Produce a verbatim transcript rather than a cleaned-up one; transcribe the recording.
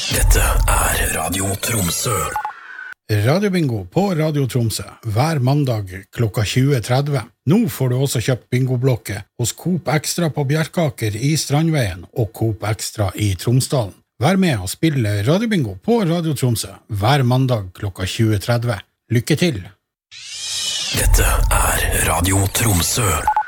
Dette er Radio Tromsø. Radiobingo på Radio Tromsø hver mandag klokka tjue tretti. Nå får du også kjøpt bingoblokke hos Coop Extra på Bjerkaker i Strandveien og Coop Extra i Tromsdalen. Vær med og spille Radiobingo på Radio Tromsø hver mandag klokka tjue tretti. Lykke til! Dette er Radio Tromsø.